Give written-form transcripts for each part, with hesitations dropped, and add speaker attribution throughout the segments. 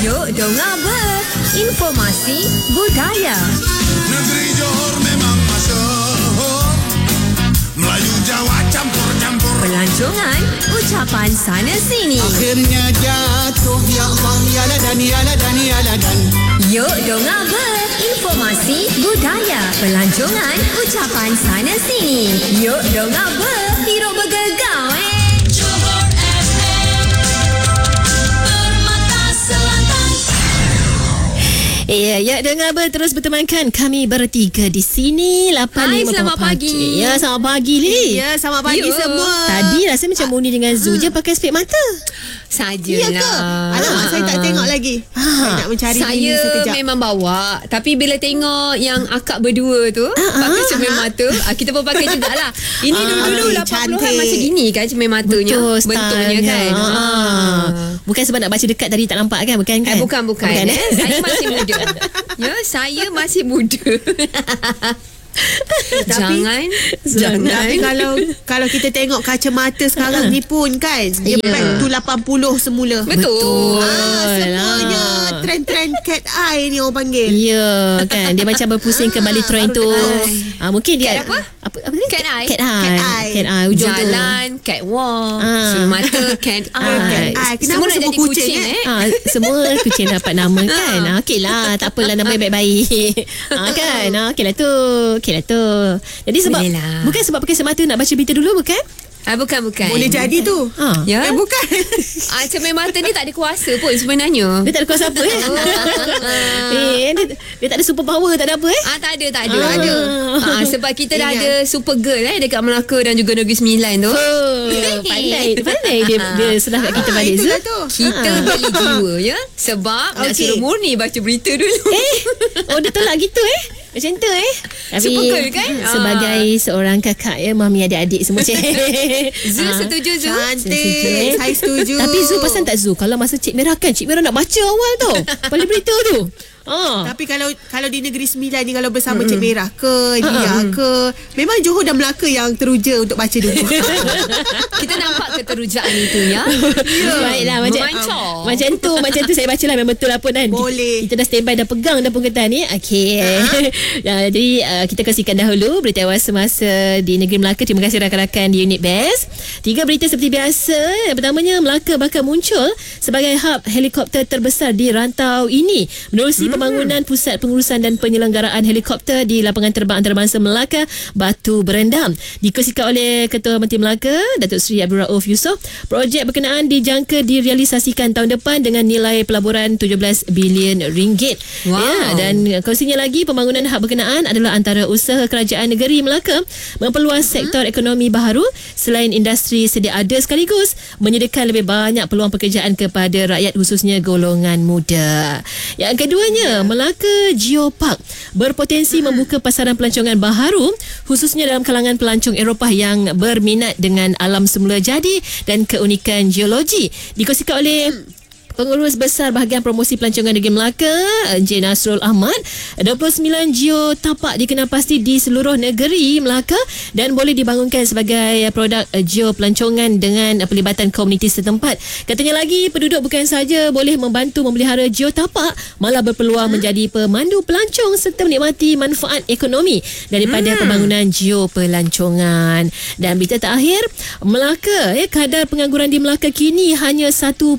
Speaker 1: Yuk dengar ber. Informasi budaya.
Speaker 2: Negeri Johor memang masyhur, Melayu Jawa campur-campur.
Speaker 1: Pelancongan, ucapan sana sini.
Speaker 2: Akhirnya jatuh, ya Allah, ya ladan, ya ladan, ya ladan.
Speaker 1: Yuk dengar ber. Informasi budaya. Pelancongan, ucapan sana sini. Yuk dengar ber. Hidup bergegau Johor FM, Permata Selatan.
Speaker 3: Ya, dengar terus bertemankan kami bertiga di sini. 8.50
Speaker 1: selamat pagi.
Speaker 3: Ya, selamat pagi Lili.
Speaker 4: Ya, selamat pagi semua.
Speaker 3: Tadi rasa macam Muni dengan Zu je pakai spek mata.
Speaker 1: Sajalah.
Speaker 4: Ya ke? Alamak, saya tak tengok lagi. Saya nak mencari Lili
Speaker 5: Saya
Speaker 4: sekejap.
Speaker 5: memang bawa. Tapi bila tengok yang akak berdua tu pakai cermin mata, kita pun pakai jugalah. Ini dulu-dulu 80-an
Speaker 4: cantik.
Speaker 5: macam gini kan cermin matanya.
Speaker 3: Betul,
Speaker 5: bentuknya
Speaker 3: stylenya.
Speaker 5: kan.
Speaker 3: Bukan sebab nak baca dekat tadi tak nampak kan? Bukan kan?
Speaker 5: Bukan. Saya masih muda. Ya, saya masih muda. Jangan.
Speaker 4: Tapi kalau kita tengok kacamata sekarang ni pun kan, dia back to 80 semula.
Speaker 5: Betul.
Speaker 4: Semuanya trend-trend cat eye ni orang panggil.
Speaker 3: Ya kan, dia macam berpusing kembali trend tu. Mungkin dia
Speaker 5: Cat apa?
Speaker 3: Apa ni?
Speaker 5: Cat eye.
Speaker 3: Cat eye. Cat eye ujung tu.
Speaker 5: Jalan, catwalk, cermin mata, cat eye.
Speaker 4: Kenapa
Speaker 5: Semua nak
Speaker 4: semua
Speaker 5: jadi
Speaker 4: kucing,
Speaker 5: kucing
Speaker 3: Semua kucing dapat nama kan. Okey lah, tak apalah, nama baik-baik. Kan. Okey lah tu. Jadi sebab
Speaker 5: Boleh lah.
Speaker 3: bukan sebab pakai semata nak baca berita dulu bukan?
Speaker 5: Bukan.
Speaker 4: Boleh jadi tu.
Speaker 5: Ya?
Speaker 4: Bukan.
Speaker 5: Cermin mata ni tak ada kuasa pun sebenarnya.
Speaker 3: Dia tak ada kuasa apa dia tak ada super power, tak ada apa
Speaker 5: Tak ada. Sebab kita dah ada super girl dekat Melaka dan juga Negeri Sembilan tu.
Speaker 3: Pandai dia senang kat kita balik Zu.
Speaker 4: Itulah tu.
Speaker 5: Kita beli jiwa ya. Sebab nak suruh Murni baca berita dulu.
Speaker 3: Dia tolak gitu macam tu Tapi
Speaker 5: Super girl kan?
Speaker 3: sebagai seorang kakak mami adik-adik semua
Speaker 5: Zu setuju Zu?
Speaker 4: Cantik. Saya setuju.
Speaker 3: Tapi Zu pasal tak Zu, kalau masa Cik Merah kan, Cik Merah nak baca awal tau pada berita tu.
Speaker 4: Tapi kalau di Negeri Sembilan ni, kalau bersama Cik Merah ke Dia ke, memang Johor dan Melaka yang teruja untuk baca dulu.
Speaker 5: Kita nampak keterujaan itu ya.
Speaker 3: Baiklah,
Speaker 5: Memancor.
Speaker 3: macam tu saya bacalah, memang betul apa kan.
Speaker 4: Boleh.
Speaker 3: Kita dah standby, dah pegang dah penggetar ni. Okey. Jadi kita kongsikan dahulu berita awal semasa di Negeri Melaka. Terima kasih rakan-rakan di unit Best. 3 berita seperti biasa. Yang pertamanya, Melaka bakal muncul sebagai hub helikopter terbesar di rantau ini menerusi pembangunan pusat pengurusan dan penyelenggaraan helikopter di lapangan terbang antarabangsa Melaka Batu Berendam. Dikongsikan oleh Ketua Menteri Melaka Datuk Seri Abdul Rauf Yusof. Projek berkenaan dijangka direalisasikan tahun depan dengan nilai pelaburan 17 bilion ringgit.
Speaker 5: Wow.
Speaker 3: Dan kongsinya lagi, pembangunan hub berkenaan adalah antara usaha kerajaan negeri Melaka memperluas sektor ekonomi baharu selain industri sedia ada, sekaligus menyediakan lebih banyak peluang pekerjaan kepada rakyat, khususnya golongan muda. Yang keduanya, Melaka Geopark berpotensi membuka pasaran pelancongan baharu, khususnya dalam kalangan pelancong Eropah yang berminat dengan alam semula jadi dan keunikan geologi. Dikongsikan oleh Pengurus Besar Bahagian Promosi Pelancongan Negeri Melaka, Encik Nasrul Ahmad. 29 geotapak dikenal pasti di seluruh negeri Melaka dan boleh dibangunkan sebagai produk geopelancongan dengan pelibatan komuniti setempat. Katanya lagi, penduduk bukan saja boleh membantu memelihara geotapak, malah berpeluang menjadi pemandu pelancong serta menikmati manfaat ekonomi daripada pembangunan geopelancongan. Dan berita terakhir, Melaka, kadar pengangguran di Melaka kini hanya 1.6%,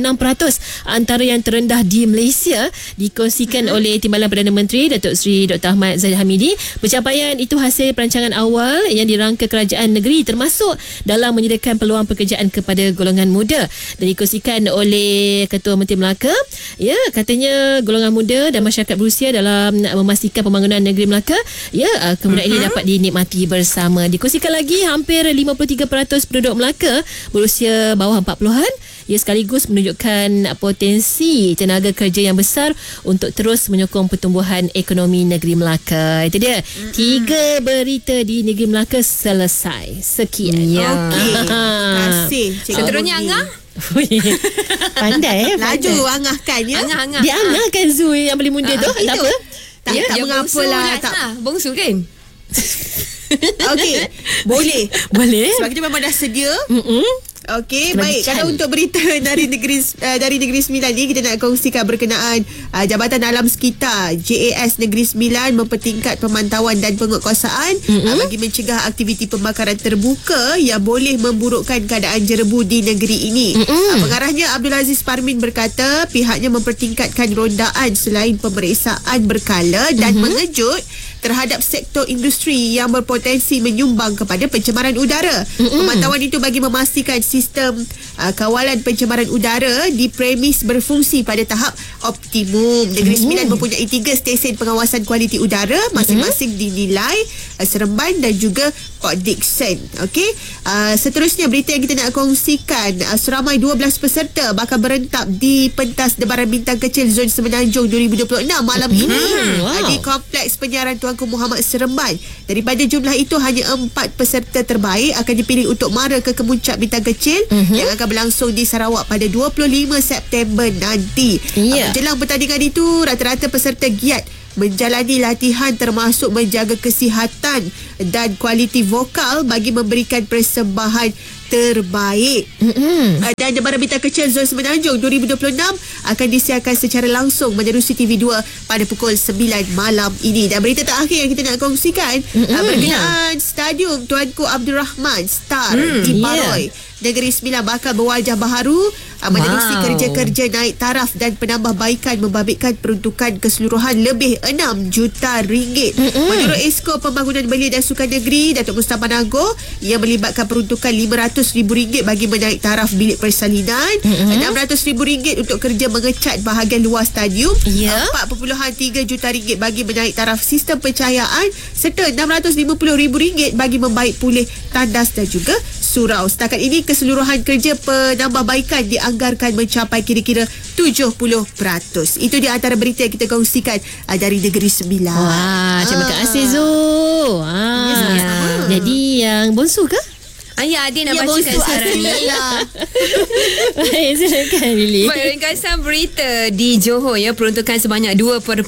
Speaker 3: antara yang terendah di Malaysia. Dikongsikan oleh Timbalan Perdana Menteri Datuk Seri Dr. Ahmad Zahid Hamidi. Pencapaian itu hasil perancangan awal yang dirangka kerajaan negeri, termasuk dalam menyediakan peluang pekerjaan kepada golongan muda. Dan dikongsikan oleh Ketua Menteri Melaka, katanya golongan muda dan masyarakat berusia dalam memastikan pembangunan negeri Melaka, kemudian ini dapat dinikmati bersama. Dikongsikan lagi, hampir 53% penduduk Melaka berusia bawah 40-an, sekaligus menunjukkan potensi tenaga kerja yang besar untuk terus menyokong pertumbuhan ekonomi negeri Melaka. Itu dia. 3 berita di negeri Melaka selesai. Sekian.
Speaker 4: Okey. Terima kasih.
Speaker 5: Seterusnya Angah.
Speaker 3: Pandai
Speaker 4: Laju angahkan ya.
Speaker 5: Angah.
Speaker 3: Dia angahkan Zu yang paling muda tu. Tak apa.
Speaker 4: Tak mengapalah.
Speaker 5: Bongsu kan?
Speaker 4: Okey. Boleh.
Speaker 3: Boleh.
Speaker 4: Sebab kita memang dah sedia. Okey,
Speaker 3: Kita bagi
Speaker 4: baik.
Speaker 3: Chan.
Speaker 4: Kalau untuk berita dari Negeri Sembilan ni, kita nak kongsikan berkenaan Jabatan Alam Sekitar JAS Negeri Sembilan mempertingkat pemantauan dan penguatkuasaan bagi mencegah aktiviti pembakaran terbuka yang boleh memburukkan keadaan jerebu di negeri ini. Pengarahnya Abdul Aziz Parmin berkata pihaknya mempertingkatkan rondaan selain pemeriksaan berkala dan mengejut terhadap sektor industri yang berpotensi menyumbang kepada pencemaran udara. Pemantauan itu bagi memastikan sistem kawalan pencemaran udara di premis berfungsi pada tahap optimum. Negeri Sembilan mempunyai 3 stesen pengawasan kualiti udara, masing-masing dinilai Seremban dan juga Port Dickson. Okey. Seterusnya berita yang kita nak kongsikan, seramai 12 peserta bakal berentap di pentas Debaran Bintang Kecil Zon Semenanjung 2026 malam ini di Kompleks Penyiaran Tuanku Muhammad Seremban. Daripada jumlah itu, hanya 4 peserta terbaik akan dipilih untuk mara ke Kemuncak Bintang Kecil yang akan berlangsung di Sarawak pada 25 September nanti. Menjelang pertandingan itu, rata-rata peserta giat menjalani latihan termasuk menjaga kesihatan dan kualiti vokal bagi memberikan persembahan terbaik. Dan Debaran Bintang Kecil Zon Semenanjung 2026 akan disiarkan secara langsung menerusi TV2 pada pukul 9 malam ini. Dan berita terakhir yang kita nak kongsikan berkenaan Stadium Tuanku Abdul Rahman Star di Paroi. Negeri Sembilan bakal berwajah baharu menerusi kerja-kerja naik taraf dan penambahbaikan membabitkan peruntukan keseluruhan lebih 6 juta ringgit. Menurut Esko Pembangunan Belia dan Sukan Negeri Datuk Mustafa Nago, ia melibatkan peruntukan RM500,000 bagi menaik taraf bilik persalinan, RM600,000 untuk kerja mengecat bahagian luar stadium, RM4.3 juta bagi menaik taraf sistem pencahayaan serta RM650,000 bagi membaik pulih tandas dan juga surau. Setakat ini keseluruhan kerja penambahbaikan dianggarkan mencapai kira-kira 70%. Itu di antara berita yang kita kongsikan dari Negeri Sembilan.
Speaker 3: Wah, terima kasih Zul. Jadi yang bonsu ke?
Speaker 5: Ya, dia nak bacakan sekarang ni.
Speaker 3: Baik, silakan Lily.
Speaker 5: Baik, ringkasan berita di Johor ya, peruntukan sebanyak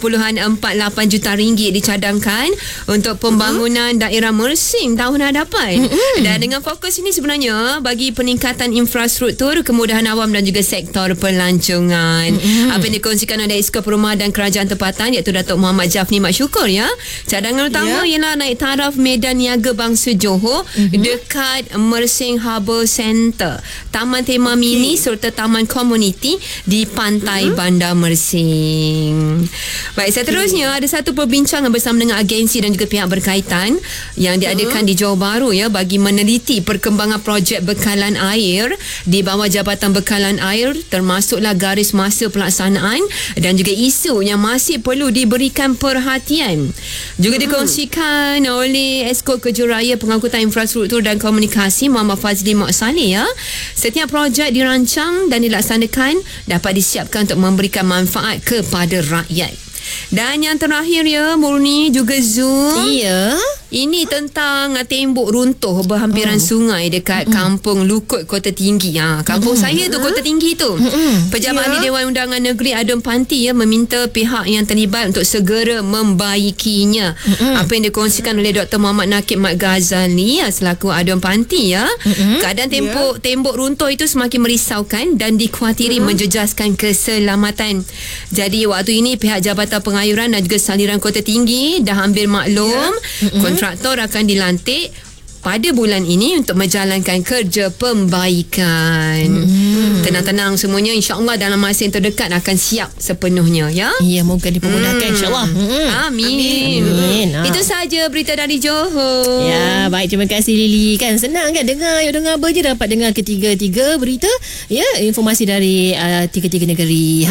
Speaker 5: RM2.48 juta dicadangkan untuk pembangunan daerah Mersing tahun hadapan. Dan dengan fokus ini sebenarnya bagi peningkatan infrastruktur, kemudahan awam dan juga sektor pelancongan. Apa yang dikongsikan oleh Esko Perumahan dan Kerajaan Tempatan iaitu Datuk Muhammad Jafni Mat Syukur ya. Cadangan utama ialah naik taraf Medan Niaga Bangsa Johor dekat Mersing Harbour Centre, Taman Tema Mini serta Taman Komuniti di Pantai Bandar Mersing. Baik, seterusnya ada satu perbincangan bersama dengan agensi dan juga pihak berkaitan yang diadakan di Johor Bahru ya bagi meneliti perkembangan projek bekalan air di bawah Jabatan Bekalan Air, termasuklah garis masa pelaksanaan dan juga isu yang masih perlu diberikan perhatian. Juga dikongsikan oleh Esko Kejuraya Pengangkutan Infrastruktur dan Komunikasi Muhammad Fazli Mak Saleh ya. Setiap projek dirancang dan dilaksanakan dapat disiapkan untuk memberikan manfaat kepada rakyat. Dan yang terakhir ya, Murni juga Zoom. Ini tentang tembok runtuh berhampiran sungai dekat Kampung Lukut, Kota Tinggi. Kampung saya tu Kota Tinggi tu. Pejabat Ahli Dewan Undangan Negeri Adun Panti ya meminta pihak yang terlibat untuk segera membaikinya. Apa yang dikongsikan oleh Dr. Muhammad Nakib Mat Ghazali selaku Adun Panti ya. Keadaan tembok runtuh itu semakin merisaukan dan dikhawatiri menjejaskan keselamatan. Jadi waktu ini pihak Jabatan Pengayuran dan juga Saliran Kota Tinggi dah ambil maklum kontraktor akan dilantik pada bulan ini untuk menjalankan kerja pembaikan. Tenang-tenang semuanya, insya-Allah dalam masa yang terdekat akan siap sepenuhnya ya.
Speaker 3: Ya, moga dipermudahkan insya-Allah.
Speaker 5: Amin. Itu sahaja berita dari Johor.
Speaker 3: Ya, baik, terima kasih Lily. Kan senang kan dengar apa je dapat dengar ketiga-tiga berita ya, informasi dari tiga-tiga negeri.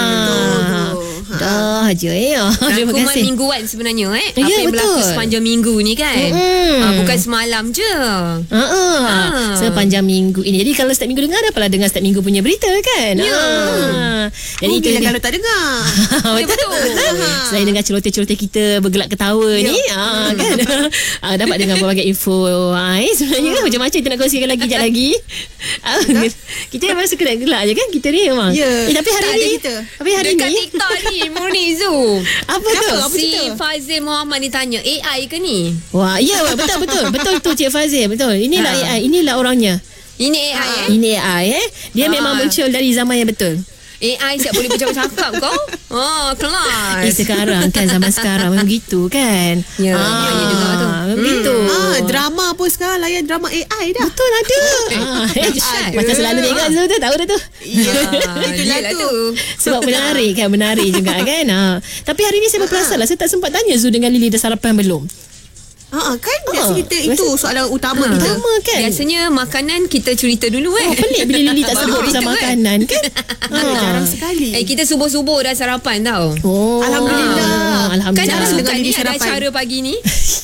Speaker 3: Dah je ya. Terima
Speaker 5: Rangkuman
Speaker 3: kasih.
Speaker 5: mingguan sebenarnya apa
Speaker 3: Ya,
Speaker 5: yang berlaku
Speaker 3: betul.
Speaker 5: sepanjang minggu ni kan. Bukan semalam je.
Speaker 3: Sepanjang minggu ini. Jadi kalau setiap minggu dengar, dapat dengar setiap minggu punya berita kan. Jadi itu
Speaker 4: Bila
Speaker 3: dia.
Speaker 4: kalau tak dengar.
Speaker 3: Betul. Selain dengar celoteh-celoteh kita bergelak ketawa ni kan. Dapat dengar berbagai info sebenarnya macam-macam kita nak kongsikan lagi sekejap lagi. Kita memang suka nak gelak je kan kita ni memang. Tapi hari
Speaker 4: Tak ada
Speaker 3: ni
Speaker 4: kita.
Speaker 3: Tapi hari
Speaker 5: Dekat
Speaker 3: ni
Speaker 5: TikTok ni Murni Zu.
Speaker 3: apa tu?
Speaker 5: Si Fazil Muhammad ni tanya, AI ke ni?
Speaker 3: Wah, ya betul tu Cik Fazil, betul. Inilah AI, inilah orangnya.
Speaker 5: Ini AI
Speaker 3: Ini AI Dia memang muncul dari zaman yang betul.
Speaker 5: AI siap boleh bercakap kau. Kelas.
Speaker 3: Sekarang kan zaman sekarang memang gitu kan.
Speaker 5: Ya, ya dengar tu.
Speaker 3: Begitu.
Speaker 4: Drama pun sekarang layan drama AI dah.
Speaker 3: Betul ada. Macam selalu tengok tu tahu dah tu.
Speaker 5: Itulah tu.
Speaker 3: Sebab menarik juga kan. Tapi hari ni saya berperasan lah, saya tak sempat tanya Zul dengan Lily dah sarapan belum.
Speaker 4: Kan biasa kita itu soalan utama kita.
Speaker 3: Utama kan.
Speaker 5: Biasanya makanan kita cerita dulu
Speaker 3: Pelik bila Lily tak sebut pasal makanan kan.
Speaker 4: Jarang sekali.
Speaker 5: Kita subuh-subuh dah sarapan tau.
Speaker 4: Alhamdulillah.
Speaker 5: Kan
Speaker 3: Alhamdulillah.
Speaker 5: Abang bukan
Speaker 4: Lily
Speaker 5: ni ada
Speaker 4: sarapan.
Speaker 5: acara pagi ni.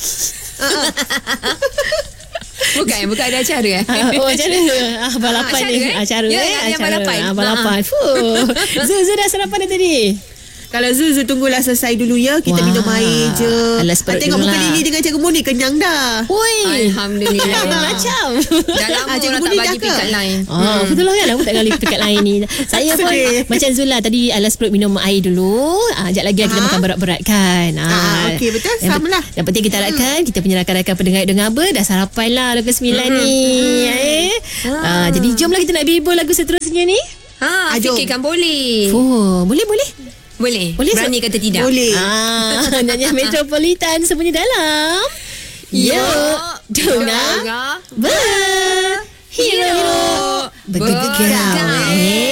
Speaker 5: Bukan ada acara
Speaker 3: Macam mana? Balapan
Speaker 5: acara,
Speaker 3: ni. Acara
Speaker 5: Ya, yang balapan.
Speaker 3: Balapan. Zul dah sarapan dah tadi.
Speaker 4: Kalau Zul tunggulah selesai dulu ya. Kita minum air je.
Speaker 3: Alas perut
Speaker 4: Tengok
Speaker 3: dulu
Speaker 4: muka
Speaker 3: lah.
Speaker 4: Lily dengan Cikgu Moni kenyang dah.
Speaker 3: Oi.
Speaker 5: Alhamdulillah.
Speaker 3: Macam.
Speaker 5: Dah lama
Speaker 4: Cikgu
Speaker 5: orang tak
Speaker 4: Budi
Speaker 5: bagi
Speaker 4: dah ke?
Speaker 5: pikat lain.
Speaker 3: Betul lah kan. Aku tak kali pikat lain ni. Saya pun
Speaker 4: Sedih.
Speaker 3: macam Zul lah. Tadi alas perut minum air dulu. Sekejap lagi kita makan berat-berat kan.
Speaker 4: Okey, betul. Sama lah.
Speaker 3: Yang penting kita harapkan kita punya rakan-rakan pendengar dengar apa dah sarapan lah lepas 9 ni. Jadi jomlah kita nak bibul lagu seterusnya ni.
Speaker 4: Jom.
Speaker 5: Fikirkan boleh.
Speaker 3: Boleh.
Speaker 5: Boleh.
Speaker 3: Boleh,
Speaker 5: Berani kata tidak.
Speaker 4: Boleh.
Speaker 3: Nyanyian Metropolitan sembunyi dalam Yuk Dengar Berhero Bergegar.